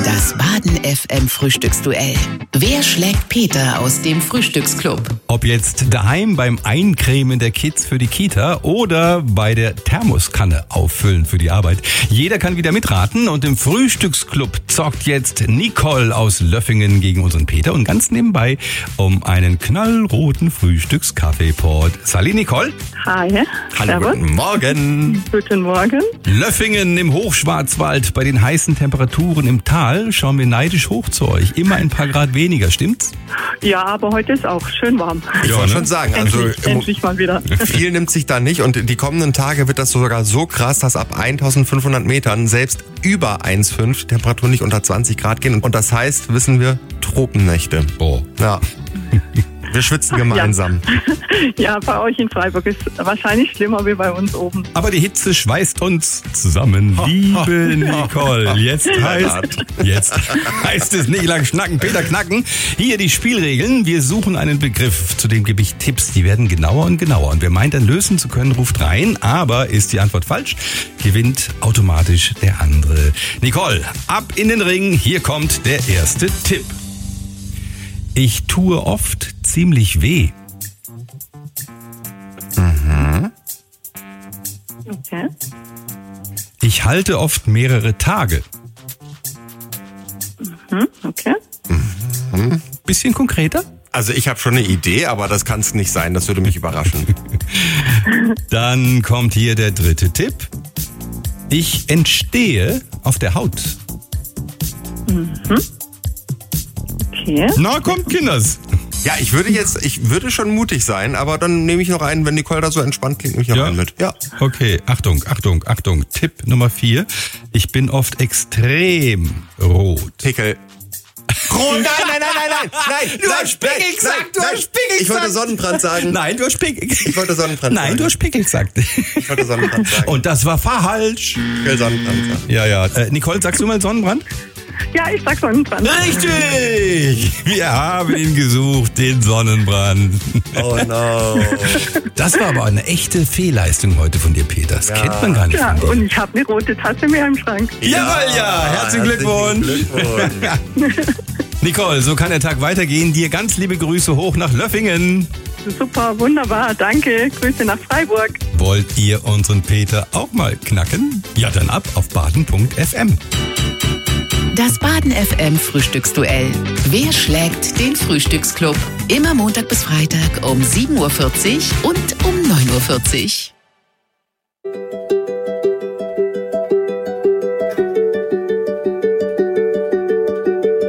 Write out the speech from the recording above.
Das Baden FM Frühstücksduell. Wer schlägt Peter aus dem Frühstücksclub? Ob jetzt daheim beim Eincremen der Kids für die Kita oder bei der Thermoskanne auffüllen für die Arbeit. Jeder kann wieder mitraten und im Frühstücksclub zockt jetzt Nicole aus Löffingen gegen unseren Peter und ganz nebenbei um einen knallroten Frühstückskaffeepot. Salut Nicole. Hi. Hallo, Servus. guten Morgen. Guten Morgen. Löffingen im Hochschwarzwald bei den heißen Temperaturen im Tal schauen wir neidisch hoch zu euch. Immer ein paar Grad weniger, stimmt's? Ja, aber heute ist auch schön warm. Ich wollte schon sagen, also Endlich mal wieder. viel nimmt sich da nicht und die kommenden Tage wird das sogar so krass, dass ab 1500 Metern selbst über 1,5 Temperatur nicht unter 20 Grad gehen. Und das heißt, wissen wir, Tropennächte. Oh. Ja. Wir schwitzen gemeinsam. Ja, bei euch in Freiburg ist wahrscheinlich schlimmer wie bei uns oben. Aber die Hitze schweißt uns zusammen. Liebe Nicole, jetzt heißt es nicht lang schnacken, Peter knacken. Hier die Spielregeln. Wir suchen einen Begriff, zu dem gebe ich Tipps. Die werden genauer und genauer. Und wer meint, dann lösen zu können, ruft rein. Aber ist die Antwort falsch, gewinnt automatisch der andere. Nicole, ab in den Ring. Hier kommt der erste Tipp. Ich tue oft ziemlich weh. Okay. Ich halte oft mehrere Tage. Okay. Bisschen konkreter? Also ich habe schon eine Idee, aber das kann es nicht sein. Das würde mich überraschen. Dann kommt hier der dritte Tipp. Ich entstehe auf der Haut. Okay. Na, kommt, Kinders. Ja, ich würde schon mutig sein, aber dann nehme ich noch einen, wenn Nicole da so entspannt klingt, nehme ich noch einen mit. Ja. Okay, Achtung. Tipp Nummer 4. Ich bin oft extrem rot. Pickel. Rot, nein. Du hast Pickel gesagt, du hast Pickel gesagt. Ich wollte Sonnenbrand sagen. Nein, du hast Pickel. Ich wollte Sonnenbrand sagen. Nein, du hast Pickel gesagt. Ich wollte Sonnenbrand sagen. Und das war falsch. Ich will Sonnenbrand sagen. Ja. Nicole, sagst du mal Sonnenbrand? Ja, ich sag Sonnenbrand. Richtig! Wir haben ihn gesucht, den Sonnenbrand. Oh no. Das war aber eine echte Fehlleistung heute von dir, Peter. Das kennt man gar nicht Ja, von dir. und ich habe eine rote Tasse mehr im Schrank. Jawohl, ja. Herzlichen Glückwunsch. Nicole, so kann der Tag weitergehen. Dir ganz liebe Grüße hoch nach Löffingen. Super, wunderbar. Danke. Grüße nach Freiburg. Wollt ihr unseren Peter auch mal knacken? Ja, dann ab auf baden.fm. Das Baden FM Frühstücksduell. Wer schlägt den Frühstücksclub? Immer Montag bis Freitag um 7.40 Uhr und um 9.40 Uhr.